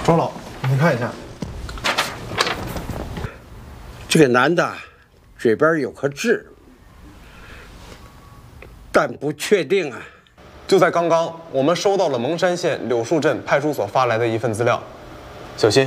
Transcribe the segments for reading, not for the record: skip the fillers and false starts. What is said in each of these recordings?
庄老，您看一下， 这个男的嘴边有颗痣，但不确定啊。 就在刚刚，我们收到了蒙山县柳树镇派出所发来的一份资料。小心，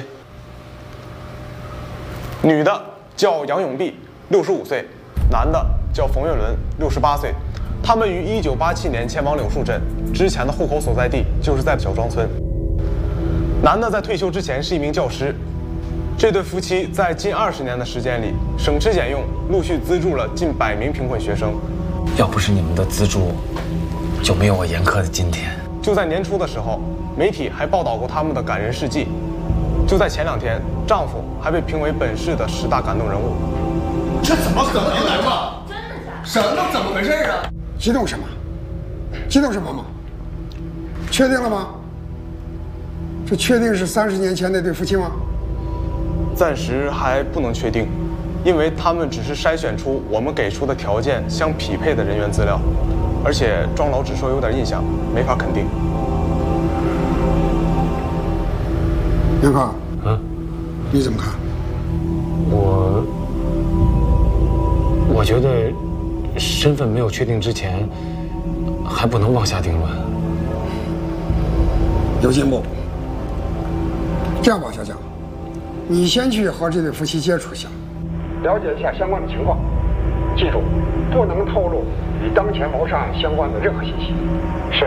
女的叫杨永碧，65岁；男的叫冯月伦，68岁。他们于1987年前往柳树镇，之前的户口所在地就是在小庄村。男的在退休之前是一名教师。这对夫妻在近20年的时间里，省吃俭用，陆续资助了近100名贫困学生。 要不是你们的资助，就没有我严苛的今天。 就在年初的时候，媒体还报道过他们的感人事迹。就在前2天，丈夫还被评为本市的10大感动人物。 这怎么可能来嘛？真的假的？什么？怎么回事啊？ 激动什么？激动什么嘛？确定了吗？这确定是30年前那对夫妻吗？ 暂时还不能确定，因为他们只是筛选出我们给出的条件相匹配的人员资料，而且庄老只说有点印象，没法肯定。 杨康，你怎么看？ 我觉得身份没有确定之前，还不能妄下定论。 有进步。这样吧，小蒋，你先去和这对夫妻接触一下，了解一下相关的情况。记住，不能透露与当前谋杀案相关的任何信息。是。